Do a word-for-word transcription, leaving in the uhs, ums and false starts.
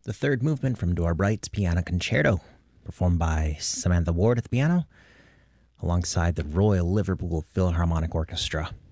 the third movement from Dora Bright's Piano Concerto, performed by Samantha Ward at the piano, alongside the Royal Liverpool Philharmonic Orchestra.